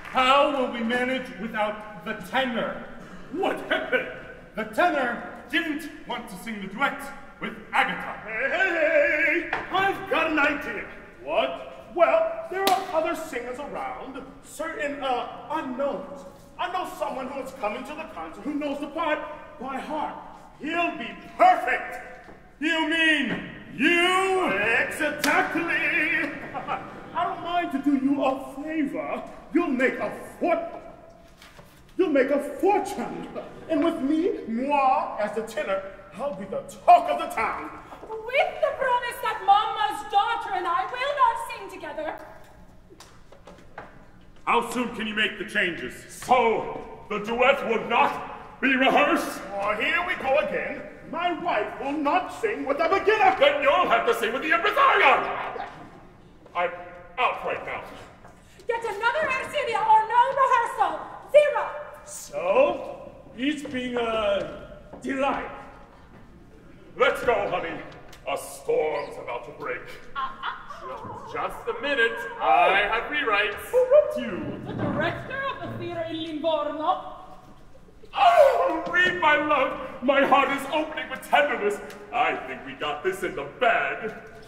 How will we manage without the tenor? What happened? The tenor didn't want to sing the duet with Agatha. Hey, I've got an idea. What? Well, there are other singers around, certain unknowns. I know someone who is coming to the concert who knows the part by heart. He'll be perfect. You mean you? Exactly. I don't mind to do you a favor. You'll make a fortune. And with me, moi, as the tenor, I'll be the talk of the town. With the promise that Mama's daughter and I will not sing together. How soon can you make the changes? So, the duet will not be rehearsed? Oh, here we go again. My wife will not sing with a beginner. Then you'll have to sing with the impresario. I'm out right now. Get another Arcadia or no rehearsal. 0. So, it's been a delight. Let's go, honey. A storm's about to break. Just a minute. I have rewrites. Who wrote you? The director of the theater in Livorno. Oh, read my love. My heart is opening with tenderness. I think we got this in the bag.